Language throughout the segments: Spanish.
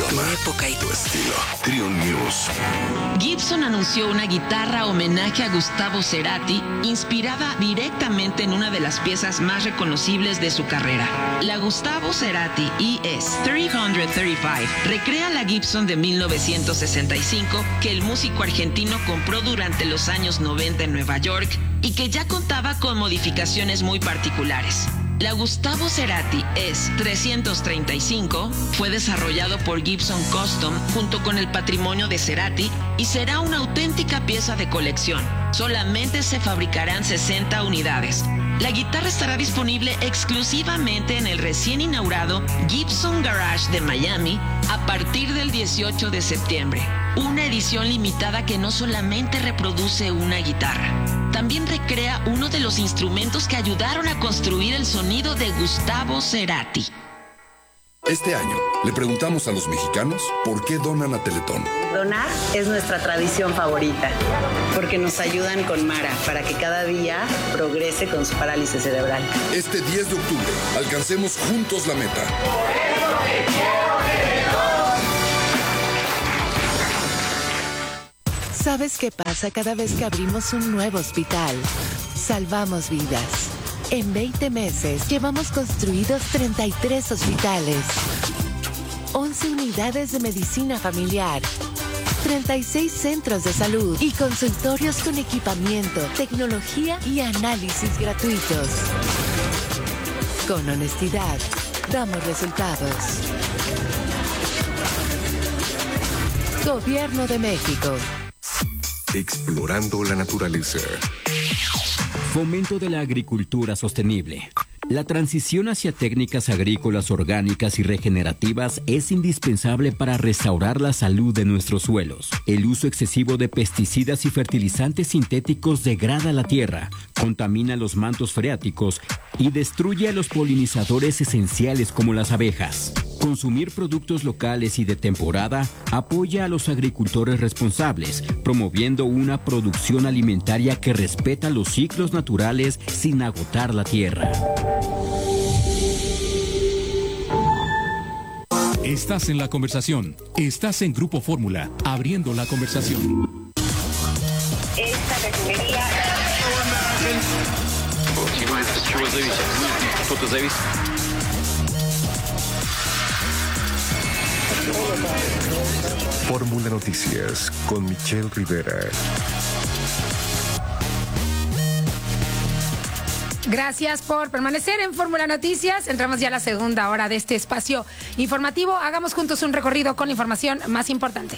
forma, tu época y tu estilo. Trio News. Gibson anunció una guitarra homenaje a Gustavo Cerati, inspirada directamente en una de las piezas más reconocibles de su carrera. La Gustavo Cerati ES-335 recrea la Gibson de 1965 que el músico argentino compró durante los años 90 en Nueva York y que ya contaba con modificaciones muy particulares. La Gustavo Cerati ES-335 fue desarrollado por Gibson Custom junto con el patrimonio de Cerati y será una auténtica pieza de colección. Solamente se fabricarán 60 unidades. La guitarra estará disponible exclusivamente en el recién inaugurado Gibson Garage de Miami a partir del 18 de septiembre. Una edición limitada que no solamente reproduce una guitarra, también recrea uno de los instrumentos que ayudaron a construir el sonido de Gustavo Cerati. Este año le preguntamos a los mexicanos por qué donan a Teletón. Donar es nuestra tradición favorita, porque nos ayudan con Mara para que cada día progrese con su parálisis cerebral. Este 10 de octubre, alcancemos juntos la meta. ¿Sabes qué pasa cada vez que abrimos un nuevo hospital? Salvamos vidas. En 20 meses llevamos construidos 33 hospitales, 11 unidades de medicina familiar, 36 centros de salud y consultorios con equipamiento, tecnología y análisis gratuitos. Con honestidad, damos resultados. Gobierno de México. Explorando la naturaleza. Fomento de la agricultura sostenible. La transición hacia técnicas agrícolas orgánicas y regenerativas es indispensable para restaurar la salud de nuestros suelos. El uso excesivo de pesticidas y fertilizantes sintéticos degrada la tierra, contamina los mantos freáticos y destruye a los polinizadores esenciales como las abejas. Consumir productos locales y de temporada apoya a los agricultores responsables, promoviendo una producción alimentaria que respeta los ciclos naturales sin agotar la tierra. Estás en la conversación. Estás en Grupo Fórmula, abriendo la conversación. Esta refinería... Fórmula Noticias con Michelle Rivera. Gracias por permanecer en Fórmula Noticias. Entramos ya a la segunda hora de este espacio informativo. Hagamos juntos un recorrido con la información más importante.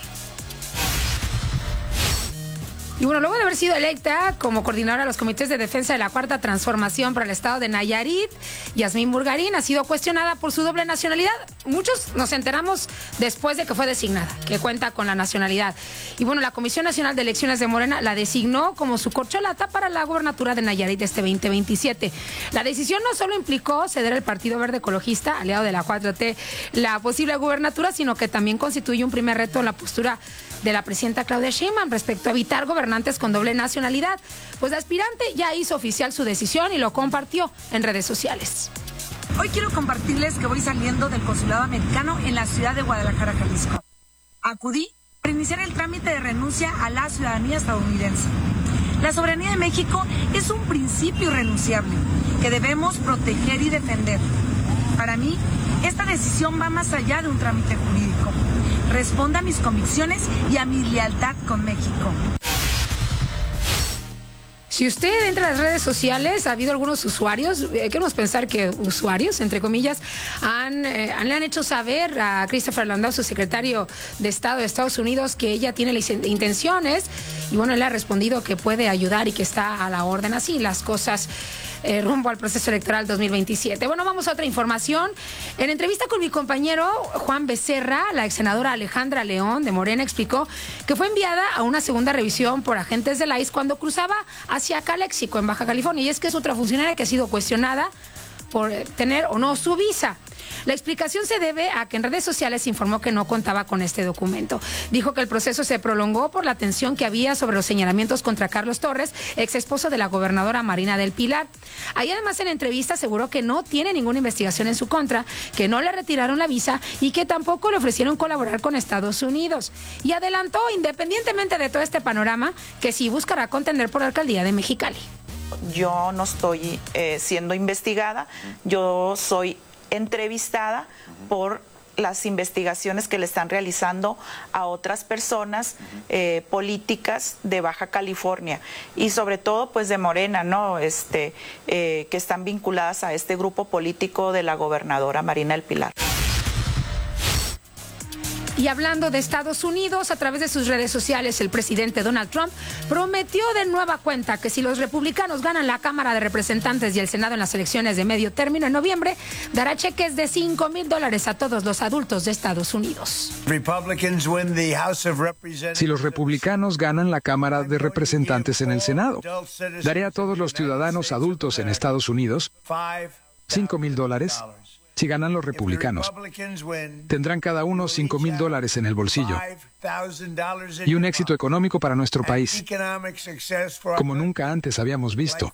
Y bueno, luego de haber sido electa como coordinadora de los comités de defensa de la Cuarta Transformación para el estado de Nayarit, Yasmín Burgarín ha sido cuestionada por su doble nacionalidad. Muchos nos enteramos después de que fue designada, que cuenta con la nacionalidad. Y bueno, la Comisión Nacional de Elecciones de Morena la designó como su corcholata para la gobernatura de Nayarit este 2027. La decisión no solo implicó ceder al Partido Verde Ecologista, aliado de la 4T, la posible gubernatura, sino que también constituye un primer reto en la postura de la presidenta Claudia Sheinbaum respecto a evitar gobernantes con doble nacionalidad. Pues la aspirante ya hizo oficial su decisión y lo compartió en redes sociales. Hoy quiero compartirles que voy saliendo del consulado americano en la ciudad de Guadalajara, Jalisco. Acudí para iniciar el trámite de renuncia a la ciudadanía estadounidense. La soberanía de México es un principio irrenunciable que debemos proteger y defender. Para mí, esta decisión va más allá de un trámite jurídico. Responde a mis convicciones y a mi lealtad con México. Si usted entra a las redes sociales, ha habido algunos usuarios, queremos pensar que usuarios, entre comillas, le han hecho saber a Christopher Landau, su secretario de Estado de Estados Unidos, que ella tiene las intenciones, y bueno, él ha respondido que puede ayudar y que está a la orden, así las cosas rumbo al proceso electoral 2027. Bueno, vamos a otra información. En entrevista con mi compañero Juan Becerra, la ex senadora Alejandra León de Morena explicó que fue enviada a una segunda revisión por agentes del ICE cuando cruzaba hacia Calexico, en Baja California. Y es que es otra funcionaria que ha sido cuestionada por tener o no su visa. La explicación se debe a que en redes sociales informó que no contaba con este documento. Dijo que el proceso se prolongó por la tensión que había sobre los señalamientos contra Carlos Torres, ex esposo de la gobernadora Marina del Pilar. Ahí además en entrevista aseguró que no tiene ninguna investigación en su contra, que no le retiraron la visa y que tampoco le ofrecieron colaborar con Estados Unidos. Y adelantó, independientemente de todo este panorama, que sí buscará contender por la alcaldía de Mexicali. Yo no estoy siendo investigada, yo soy entrevistada por las investigaciones que le están realizando a otras personas políticas de Baja California y sobre todo pues de Morena, ¿no? Que están vinculadas a este grupo político de la gobernadora Marina del Pilar. Y hablando de Estados Unidos, a través de sus redes sociales, el presidente Donald Trump prometió de nueva cuenta que si los republicanos ganan la Cámara de Representantes y el Senado en las elecciones de medio término en noviembre, dará cheques de $5,000 a todos los adultos de Estados Unidos. Si los republicanos ganan la Cámara de Representantes en el Senado, daré a todos los ciudadanos adultos en Estados Unidos $5,000. Si ganan los republicanos, tendrán cada uno $5,000 en el bolsillo y un éxito económico para nuestro país, como nunca antes habíamos visto.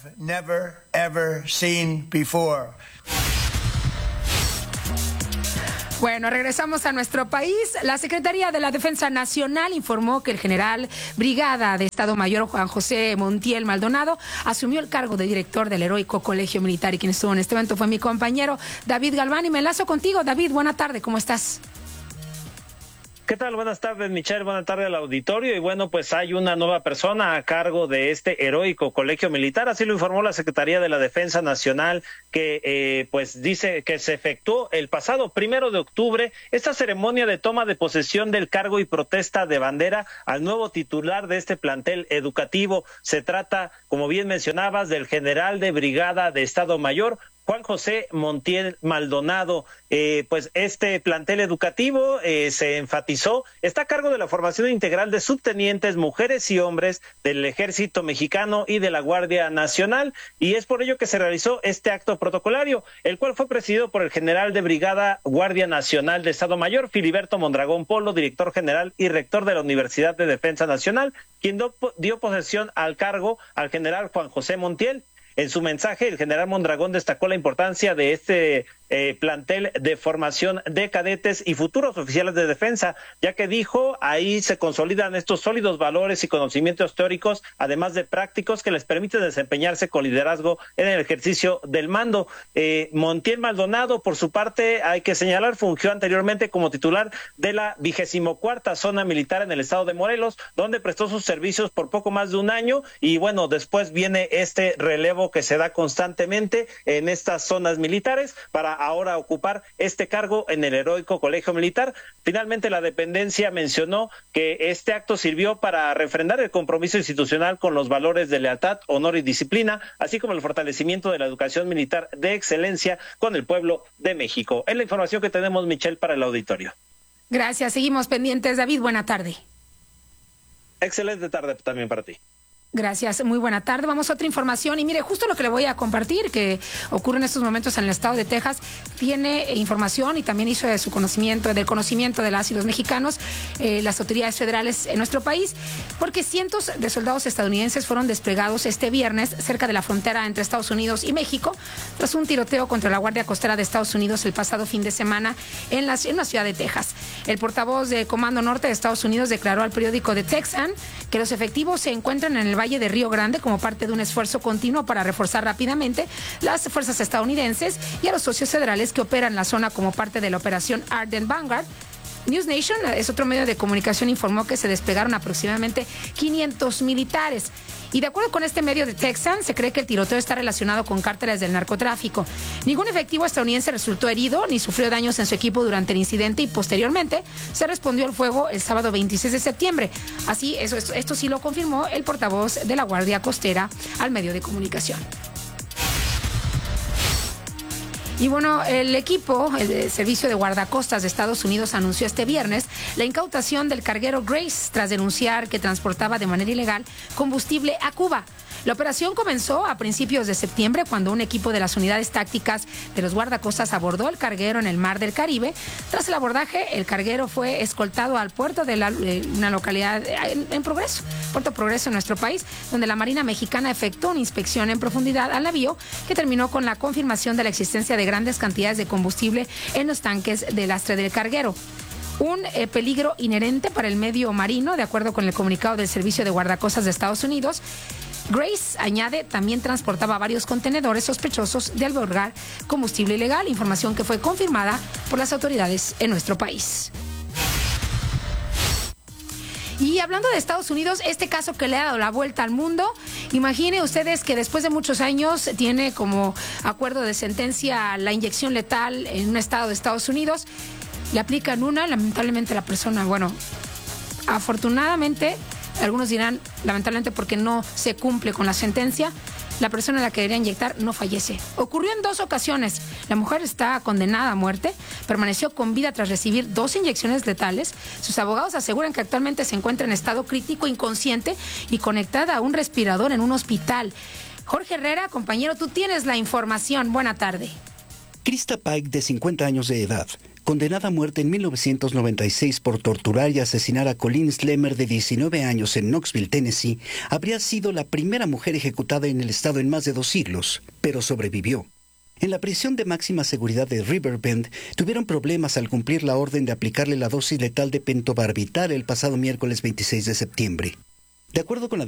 Bueno, regresamos a nuestro país. La Secretaría de la Defensa Nacional informó que el general brigada de Estado Mayor Juan José Montiel Maldonado asumió el cargo de director del heroico Colegio Militar, y quien estuvo en este evento fue mi compañero David Galván. Y me enlazo contigo, David. Buena tarde, ¿cómo estás? ¿Qué tal? Buenas tardes, Michelle. Buenas tardes al auditorio. Y bueno, pues hay una nueva persona a cargo de este heroico colegio militar. Así lo informó la Secretaría de la Defensa Nacional, que pues dice que se efectuó el pasado 1 de octubre esta ceremonia de toma de posesión del cargo y protesta de bandera al nuevo titular de este plantel educativo. Se trata, como bien mencionabas, del general de brigada de Estado Mayor, Juan José Montiel Maldonado. Pues este plantel educativo se enfatizó, está a cargo de la formación integral de subtenientes, mujeres y hombres del Ejército Mexicano y de la Guardia Nacional, y es por ello que se realizó este acto protocolario, el cual fue presidido por el general de brigada Guardia Nacional de Estado Mayor, Filiberto Mondragón Polo, director general y rector de la Universidad de Defensa Nacional, quien dio posesión al cargo al general Juan José Montiel. En su mensaje, el general Mondragón destacó la importancia de este plantel de formación de cadetes y futuros oficiales de defensa, ya que dijo, ahí se consolidan estos sólidos valores y conocimientos teóricos, además de prácticos, que les permiten desempeñarse con liderazgo en el ejercicio del mando. Montiel Maldonado, por su parte, hay que señalar, fungió anteriormente como titular de la 24ª Zona Militar en el estado de Morelos, donde prestó sus servicios por poco más de un año, y bueno, después viene este relevo que se da constantemente en estas zonas militares para ahora ocupar este cargo en el heroico Colegio Militar. Finalmente, la dependencia mencionó que este acto sirvió para refrendar el compromiso institucional con los valores de lealtad, honor y disciplina, así como el fortalecimiento de la educación militar de excelencia con el pueblo de México. Es la información que tenemos, Michelle, para el auditorio. Gracias, seguimos pendientes. David, buena tarde. Excelente tarde también para ti. Gracias, muy buena tarde. Vamos a otra información y mire, justo lo que le voy a compartir que ocurre en estos momentos en el estado de Texas, tiene información y también hizo de su conocimiento, del conocimiento de las y los mexicanos, las autoridades federales en nuestro país, porque cientos de soldados estadounidenses fueron desplegados este viernes cerca de la frontera entre Estados Unidos y México, tras un tiroteo contra la Guardia Costera de Estados Unidos el pasado fin de semana en la ciudad de Texas. El portavoz de Comando Norte de Estados Unidos declaró al periódico The Texan que los efectivos se encuentran en el Valle de Río Grande como parte de un esfuerzo continuo para reforzar rápidamente las fuerzas estadounidenses y a los socios federales que operan la zona como parte de la operación Ardent Vanguard. News Nation, es otro medio de comunicación, informó que se desplegaron aproximadamente 500 militares. Y de acuerdo con este medio de Texan, se cree que el tiroteo está relacionado con cárteles del narcotráfico. Ningún efectivo estadounidense resultó herido ni sufrió daños en su equipo durante el incidente y posteriormente se respondió al fuego el sábado 26 de septiembre. Así, esto sí lo confirmó el portavoz de la Guardia Costera al medio de comunicación. Y bueno, el equipo, el Servicio de Guardacostas de Estados Unidos, anunció este viernes la incautación del carguero Grace tras denunciar que transportaba de manera ilegal combustible a Cuba. La operación comenzó a principios de septiembre cuando un equipo de las unidades tácticas de los guardacostas abordó el carguero en el Mar del Caribe. Tras el abordaje, el carguero fue escoltado al puerto de una localidad en Progreso, Puerto Progreso en nuestro país, donde la Marina Mexicana efectuó una inspección en profundidad al navío que terminó con la confirmación de la existencia de grandes cantidades de combustible en los tanques del lastre del carguero. Un peligro inherente para el medio marino, de acuerdo con el comunicado del Servicio de Guardacostas de Estados Unidos. Grace, añade, también transportaba varios contenedores sospechosos de albergar combustible ilegal, información que fue confirmada por las autoridades en nuestro país. Y hablando de Estados Unidos, este caso que le ha dado la vuelta al mundo, imaginen ustedes que después de muchos años tiene como acuerdo de sentencia la inyección letal en un estado de Estados Unidos. Le aplican una, lamentablemente la persona, bueno, afortunadamente, algunos dirán lamentablemente porque no se cumple con la sentencia, la persona a la que debería inyectar no fallece. Ocurrió en 2 ocasiones. La mujer está condenada a muerte, permaneció con vida tras recibir 2 inyecciones letales. Sus abogados aseguran que actualmente se encuentra en estado crítico, inconsciente y conectada a un respirador en un hospital. Jorge Herrera, compañero, tú tienes la información. Buena tarde. Krista Pike, de 50 años de edad, condenada a muerte en 1996 por torturar y asesinar a Colleen Slemmer, de 19 años, en Knoxville, Tennessee, habría sido la primera mujer ejecutada en el estado en más de 2 siglos, pero sobrevivió. En la prisión de máxima seguridad de Riverbend tuvieron problemas al cumplir la orden de aplicarle la dosis letal de pentobarbital el pasado miércoles 26 de septiembre. De acuerdo con la